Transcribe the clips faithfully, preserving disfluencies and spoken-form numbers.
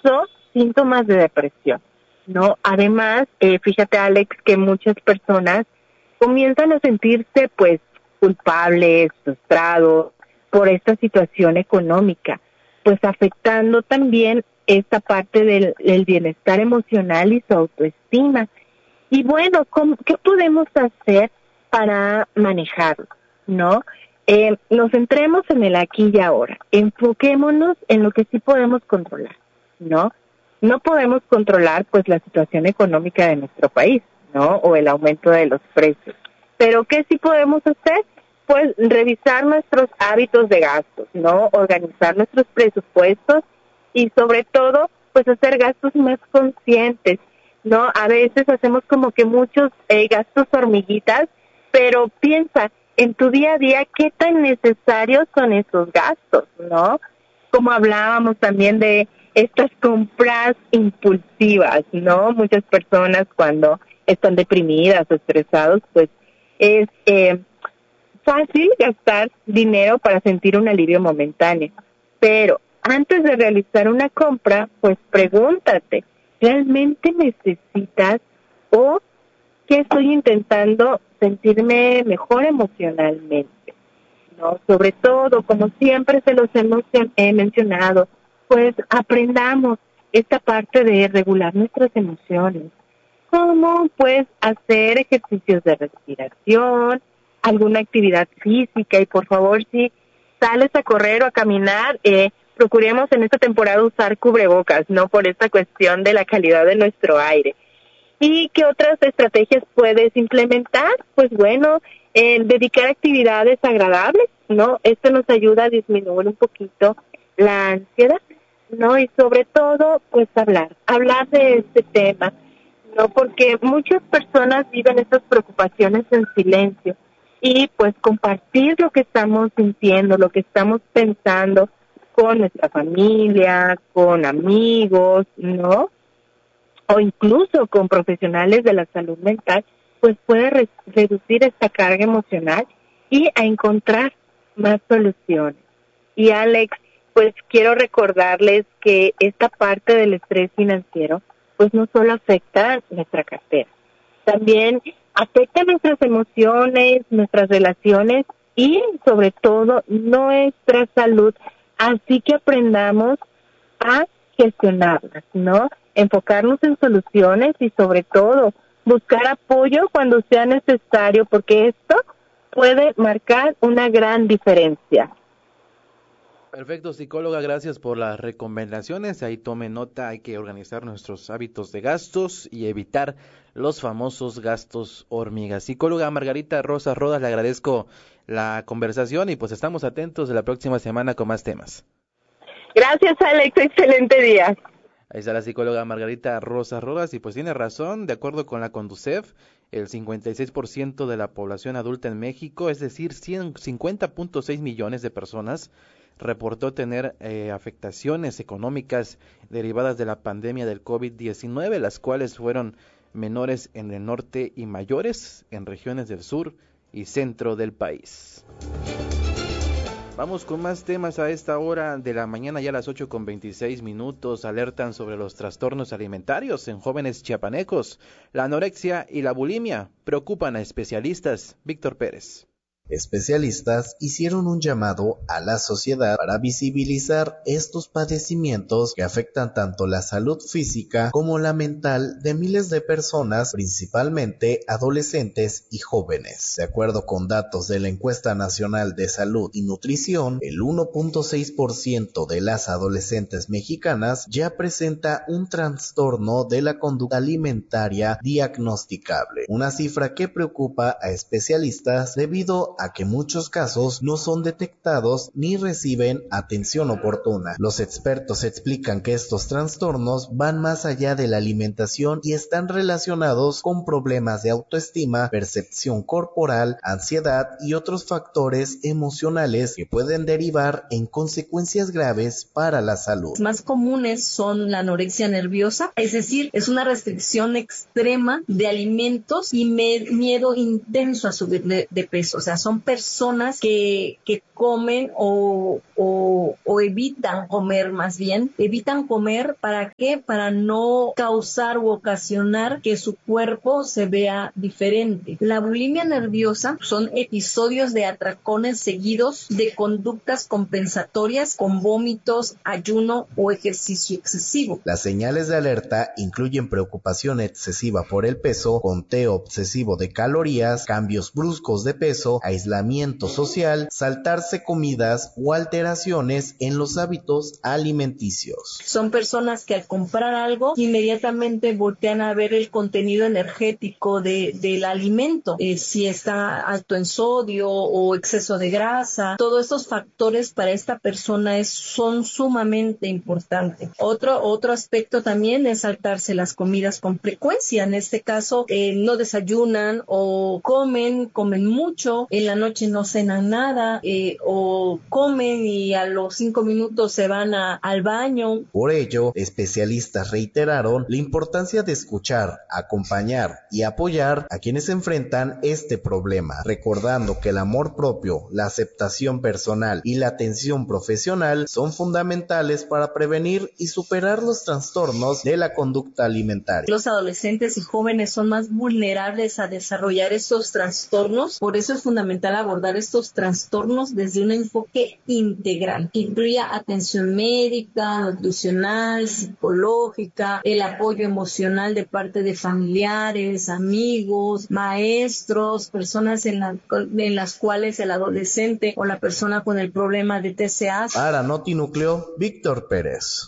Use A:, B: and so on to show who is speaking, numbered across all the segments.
A: incluso síntomas de depresión, ¿no? Además, eh, fíjate, Alex, que muchas personas comienzan a sentirse, pues, culpables, frustrados por esta situación económica, pues afectando también esta parte del, del bienestar emocional y su autoestima. Y bueno, ¿cómo, ¿qué podemos hacer para manejarlo, no? Eh, nos centremos en el aquí y ahora, enfoquémonos en lo que sí podemos controlar, ¿no? No podemos controlar, pues, la situación económica de nuestro país, ¿no? O el aumento de los precios. Pero ¿qué sí podemos hacer? Pues revisar nuestros hábitos de gastos, ¿no? Organizar nuestros presupuestos y sobre todo, pues hacer gastos más conscientes, ¿no? A veces hacemos como que muchos eh, gastos hormiguitas, pero piensa en tu día a día qué tan necesarios son esos gastos, ¿no? Como hablábamos también de estas compras impulsivas, ¿no? Muchas personas cuando están deprimidas o estresados, pues es eh, fácil gastar dinero para sentir un alivio momentáneo, pero antes de realizar una compra, pues pregúntate, ¿realmente necesitas o qué estoy intentando sentirme mejor emocionalmente? ¿No? Sobre todo, como siempre se los hemos eh, mencionado, pues aprendamos esta parte de regular nuestras emociones. ¿Cómo? Pues hacer ejercicios de respiración, alguna actividad física y por favor si sales a correr o a caminar, eh, procuremos en esta temporada usar cubrebocas, ¿no? Por esta cuestión de la calidad de nuestro aire. ¿Y qué otras estrategias puedes implementar? Pues bueno, eh, dedicar actividades agradables, ¿no? Esto nos ayuda a disminuir un poquito la ansiedad, ¿no? Y sobre todo, pues hablar, hablar de este tema, ¿no? Porque muchas personas viven estas preocupaciones en silencio y pues compartir lo que estamos sintiendo, lo que estamos pensando con nuestra familia, con amigos, ¿no? O incluso con profesionales de la salud mental, pues puede re- reducir esta carga emocional y a encontrar más soluciones. Y Alex, pues quiero recordarles que esta parte del estrés financiero, pues no solo afecta nuestra cartera, también afecta nuestras emociones, nuestras relaciones y sobre todo nuestra salud. Así que aprendamos a gestionarlas, ¿no? Enfocarnos en soluciones y sobre todo buscar apoyo cuando sea necesario, porque esto puede marcar una gran diferencia.
B: Perfecto, psicóloga, gracias por las recomendaciones. Ahí tome nota, hay que organizar nuestros hábitos de gastos y evitar los famosos gastos hormigas. Psicóloga Margarita Rosa Rodas, le agradezco la conversación y pues estamos atentos de la próxima semana con más temas.
A: Gracias, Alex, excelente día.
B: Ahí está la psicóloga Margarita Rosa Rodas y pues tiene razón, de acuerdo con la Conducef, el cincuenta y seis por ciento de la población adulta en México, es decir, cincuenta punto seis millones de personas, reportó tener eh, afectaciones económicas derivadas de la pandemia del COVID diecinueve, las cuales fueron menores en el norte y mayores en regiones del sur y centro del país. Vamos con más temas a esta hora de la mañana, ya a las ocho con veintiséis minutos. Alertan sobre los trastornos alimentarios en jóvenes chiapanecos. La anorexia y la bulimia preocupan a especialistas. Víctor Pérez.
C: Especialistas hicieron un llamado a la sociedad para visibilizar estos padecimientos que afectan tanto la salud física como la mental de miles de personas, principalmente adolescentes y jóvenes. De acuerdo con datos de la Encuesta Nacional de Salud y Nutrición, el uno punto seis por ciento de las adolescentes mexicanas ya presenta un trastorno de la conducta alimentaria diagnosticable, una cifra que preocupa a especialistas debido a que muchos casos no son detectados ni reciben atención oportuna. Los expertos explican que estos trastornos van más allá de la alimentación y están relacionados con problemas de autoestima, percepción corporal, ansiedad y otros factores emocionales que pueden derivar en consecuencias graves para la salud.
D: Las más comunes son la anorexia nerviosa, es decir, es una restricción extrema de alimentos y me- miedo intenso a subir de, de peso, o sea, son son personas que, que comen o, o, o evitan comer, más bien, evitan comer, ¿para qué? Para no causar u ocasionar que su cuerpo se vea diferente. La bulimia nerviosa son episodios de atracones seguidos de conductas compensatorias con vómitos, ayuno o ejercicio excesivo.
C: Las señales de alerta incluyen preocupación excesiva por el peso, conteo obsesivo de calorías, cambios bruscos de peso, aislamiento social, saltarse comidas o alteraciones en los hábitos alimenticios.
D: Son personas que al comprar algo inmediatamente voltean a ver el contenido energético de, del alimento, eh, si está alto en sodio o exceso de grasa. Todos estos factores para esta persona es, son sumamente importantes. Otro, otro aspecto también es saltarse las comidas con frecuencia. En este caso, eh, no desayunan o comen, comen mucho, en la noche no cenan nada, eh, o comen y a los cinco minutos se van a, al baño.
C: Por ello, especialistas reiteraron la importancia de escuchar, acompañar y apoyar a quienes enfrentan este problema, recordando que el amor propio, la aceptación personal y la atención profesional son fundamentales para prevenir y superar los trastornos de la conducta alimentaria.
D: Los adolescentes y jóvenes son más vulnerables a desarrollar estos trastornos, por eso es fundamental abordar estos trastornos desde un enfoque integral, que incluya atención médica, nutricional, psicológica, el apoyo emocional de parte de familiares, amigos, maestros, personas en, la, en las cuales el adolescente o la persona con el problema de T C A.
C: Para Notinúcleo, Víctor Pérez.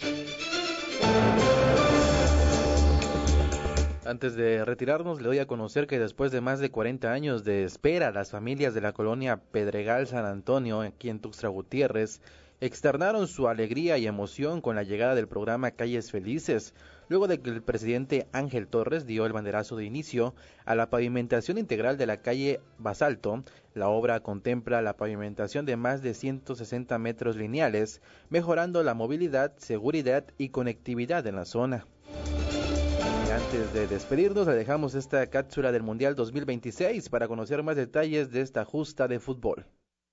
B: Antes de retirarnos, le doy a conocer que después de más de cuarenta años de espera, las familias de la colonia Pedregal San Antonio, aquí en Tuxtla Gutiérrez, externaron su alegría y emoción con la llegada del programa Calles Felices, luego de que el presidente Ángel Torres dio el banderazo de inicio a la pavimentación integral de la calle Basalto. La obra contempla la pavimentación de más de ciento sesenta metros lineales, mejorando la movilidad, seguridad y conectividad en la zona. Antes de despedirnos, le dejamos esta cápsula del Mundial dos mil veintiséis para conocer más detalles de esta justa de fútbol.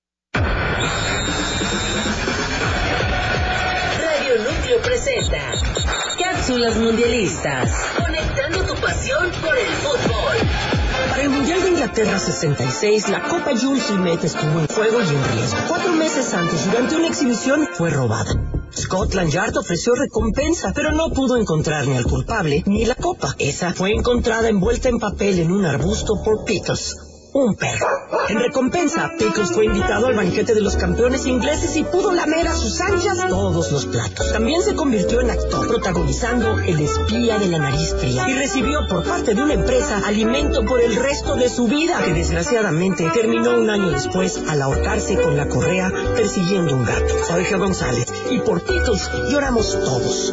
E: Radio Núcleo presenta Cápsulas Mundialistas, conectando tu pasión por el fútbol.
F: Para el Mundial de Inglaterra sesenta y seis, la Copa Jules Rimet estuvo en juego y en riesgo. Cuatro meses antes, durante una exhibición, fue robada. Scotland Yard ofreció recompensa, pero no pudo encontrar ni al culpable ni la copa. Esa fue encontrada envuelta en papel en un arbusto por Pickles, un perro. En recompensa, Pickles fue invitado al banquete de los campeones ingleses y pudo lamer a sus anchas todos los platos. También se convirtió en actor, protagonizando El espía de la nariz fría, y recibió por parte de una empresa alimento por el resto de su vida, que desgraciadamente terminó un año después al ahorcarse con la correa persiguiendo un gato. Soy Geo González, y por Pickles lloramos todos.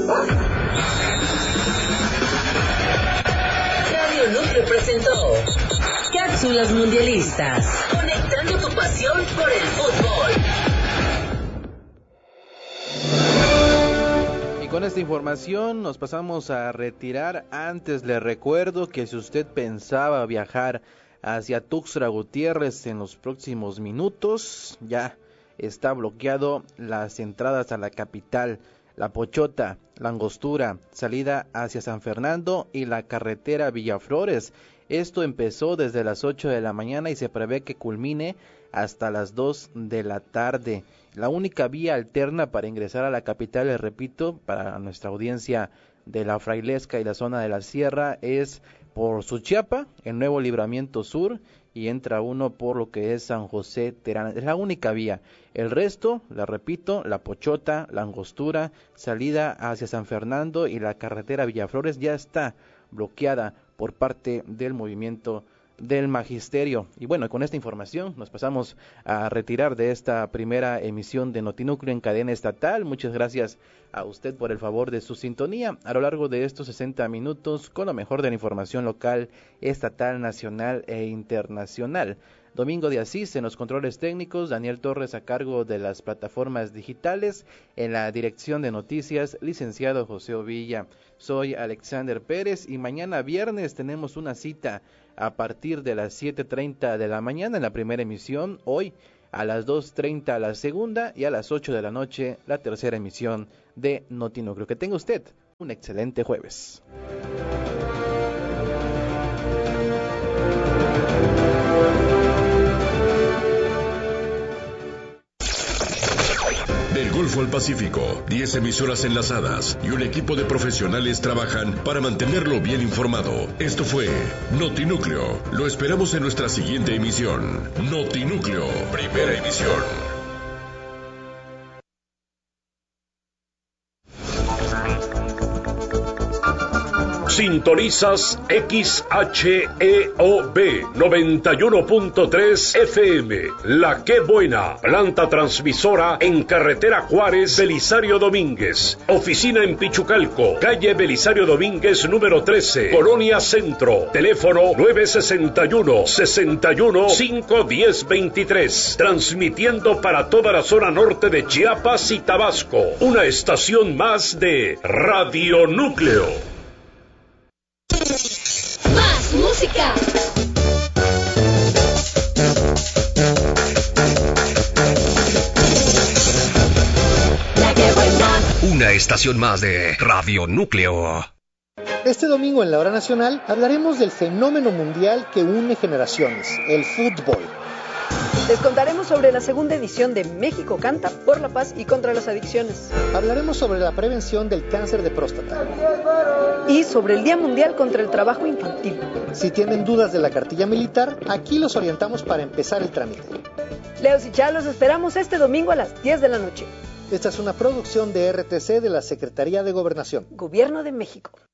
E: Radio Núcleo presentó Cápsulas Mundialistas, conectando tu pasión por el fútbol.
B: Y con esta información nos pasamos a retirar. Antes le recuerdo que si usted pensaba viajar hacia Tuxtla Gutiérrez en los próximos minutos, ya está bloqueado las entradas a la capital. La Pochota, La Angostura, salida hacia San Fernando y la carretera Villaflores. Esto empezó desde las ocho de la mañana y se prevé que culmine hasta las dos de la tarde. La única vía alterna para ingresar a la capital, les repito, para nuestra audiencia de la Frailesca y la zona de la Sierra, es por Suchiapa, el Nuevo Libramiento Sur, y entra uno por lo que es San José Terán. Es la única vía. El resto, la repito, La Pochota, La Angostura, salida hacia San Fernando y la carretera Villaflores ya está bloqueada por parte del movimiento del Magisterio. Y bueno, con esta información nos pasamos a retirar de esta primera emisión de Notinúcleo en cadena estatal. Muchas gracias a usted por el favor de su sintonía a lo largo de estos sesenta minutos con lo mejor de la información local, estatal, nacional e internacional. Domingo de Asís en los controles técnicos, Daniel Torres a cargo de las plataformas digitales, en la dirección de noticias, licenciado José Ovilla. Soy Alexander Pérez y mañana viernes tenemos una cita a partir de las siete treinta de la mañana en la primera emisión, hoy a las dos treinta la segunda y a las ocho de la noche la tercera emisión de Notinúcleo. Que tenga usted un excelente jueves.
G: Del Golfo al Pacífico, diez emisoras enlazadas y un equipo de profesionales trabajan para mantenerlo bien informado. Esto fue Notinúcleo. Lo esperamos en nuestra siguiente emisión. Notinúcleo, primera emisión. Sintonizas X H E O B noventa y uno punto tres F M, La Qué Buena, planta transmisora en carretera Juárez, Belisario Domínguez, oficina en Pichucalco, calle Belisario Domínguez número trece, Colonia Centro, teléfono nueve sesenta y uno, sesenta y uno, cinco diez veintitrés, transmitiendo para toda la zona norte de Chiapas y Tabasco, una estación más de Radio Núcleo.
H: Más música. La Qué Buena.
G: Una estación más de Radio Núcleo.
I: Este domingo en la Hora Nacional hablaremos del fenómeno mundial que une generaciones, el fútbol.
J: Les contaremos sobre la segunda edición de México Canta por la Paz y contra las Adicciones.
I: Hablaremos sobre la prevención del cáncer de próstata.
J: Y sobre el Día Mundial contra el Trabajo Infantil.
I: Si tienen dudas de la cartilla militar, aquí los orientamos para empezar el trámite.
J: Leos y Chá, los esperamos este domingo a las diez de la noche.
I: Esta es una producción de R T C de la Secretaría de Gobernación.
J: Gobierno de México.